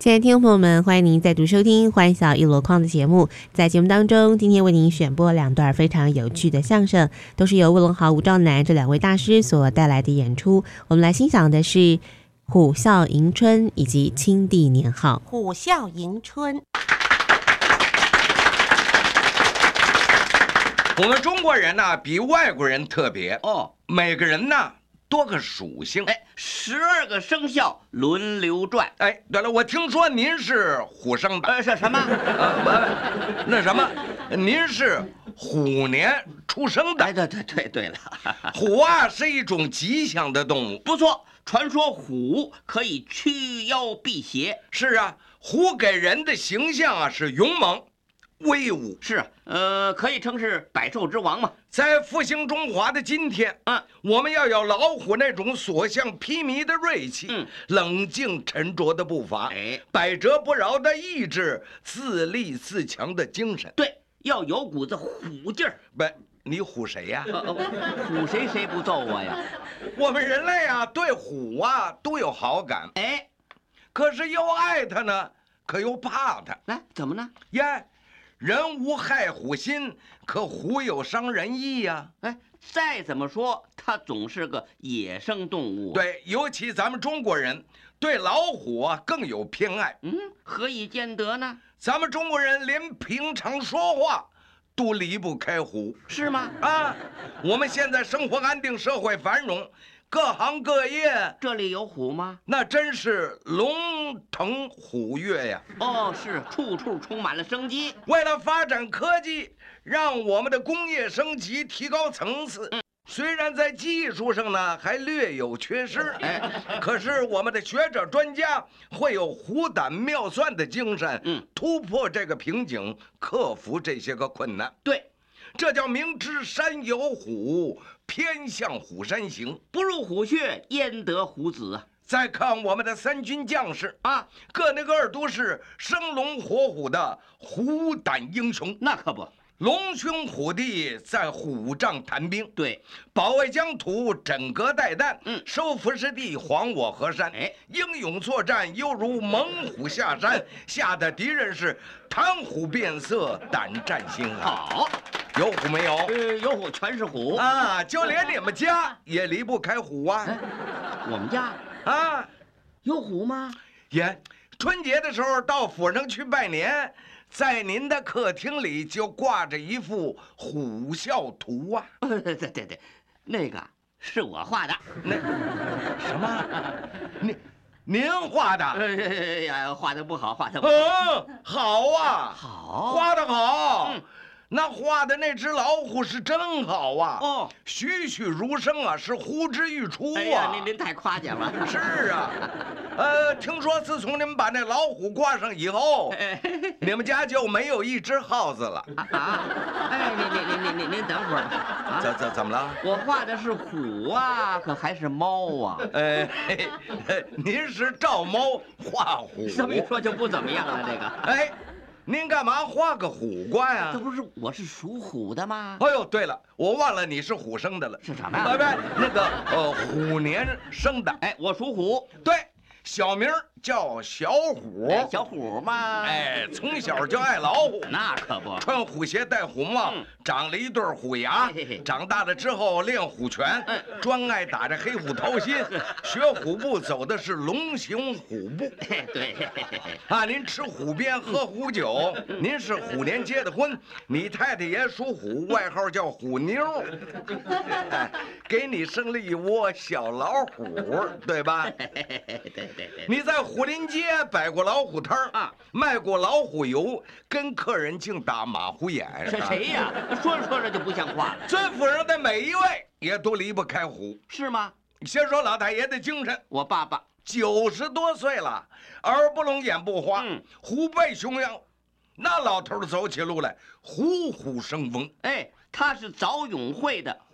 亲爱的听众朋友们，欢迎您再度收听《欢笑一箩筐》的节目。在节目当中，今天为您选播2段非常有趣的相声，都是由魏龙豪、吴兆南这2位大师所带来的演出。我们来欣赏的是《虎啸迎春》以及《清帝年号》。 虎啸迎春。 我们中国人呢，比外国人特别哦， 每个人呢多个属性。 12个生肖轮流转。 对了，我听说您是虎生的。 是什么？ 那什么，您是虎年出生的。 对了， 虎啊是一种吉祥的动物。 不错，传说虎可以驱妖辟邪。 是啊，虎给人的形象啊是勇猛威武。 是可以称是百兽之王嘛。 在复兴中华的今天，我们要有老虎那种所向披靡的锐气，冷静沉着的步伐，百折不挠的意志，自立自强的精神。 对，要有股子虎劲儿。 不，你唬谁呀？ 唬谁谁不揍我呀？ 我们人类啊，对虎啊都有好感，可是又爱它呢，可又怕它。 来，怎么呢？ 人无害虎心，可虎有伤人意呀。 再怎么说，它总是个野生动物。 对，尤其咱们中国人对老虎啊更有偏爱。 何以见得呢？ 咱们中国人连平常说话都离不开虎， 是吗？ 我们现在生活安定，社会繁荣，各行各业， 这里有虎吗？ 那真是龙腾虎跃呀！ 是，处处充满了生机。 为了发展科技，让我们的工业升级，提高层次，虽然在技术上呢还略有缺失，可是我们的学者专家会有虎胆妙算的精神，突破这个瓶颈，克服这些个困难。 对， 这叫明知山有虎，偏向虎山行。 不入虎穴，焉得虎子啊！ 再看我们的3军将士个那个都是生龙活虎的虎胆英雄。 那可不， 龙兄虎弟在虎帐谈兵， 对， 保卫疆土，枕戈待旦，收复失地，还我河山。英勇作战，犹如猛虎下山，吓得敌人是谈虎变色，胆战心寒。 好， 有虎没有？ 有虎，全是虎就连你们家也离不开虎啊。 我们家有虎吗？ 春节的时候到府上去拜年，在您的客厅里就挂着一幅虎啸图啊。 对，那个是我画的。 那什么？您画的？ 画的不好，画的不好。 好啊， 好， 画的好。那画的那只老虎是真好啊！栩栩如生啊，是呼之欲出啊！ 您太夸奖了。 是啊，听说自从你们把那老虎挂上以后，你们家就没有一只耗子了。 您等会儿。 怎么了？ 我画的是虎啊，可还是猫啊？ 您是照猫画虎， 这么一说就不怎么样了。这个， 您干嘛画个虎冠呀？ 这不是我是属虎的吗？ 对了，我忘了你是虎生的了。 是什么？ 那个虎年生的。 我属虎。 对，小名叫小虎。 小虎嘛。 从小就爱老虎。 那可不。 穿虎鞋，戴虎帽，长了一对虎牙。长大了之后练虎拳，专爱打着黑虎掏心。学虎步走的是龙行虎步。 对。 您吃虎鞭，喝虎酒。您是虎年结的婚，你太太也属虎，外号叫虎妞。给你生了一窝小老虎，对吧？ 对。 你在虎林街摆过老虎摊卖过老虎油，跟客人净打马虎眼。 是谁呀？说着就不像话了。 尊府上的每一位也都离不开虎， 是吗？ 先说老太爷的精神， 我爸爸 90多岁了，耳不聋眼不花，虎背熊腰，那老头走起路来虎虎生风。 他是早永会的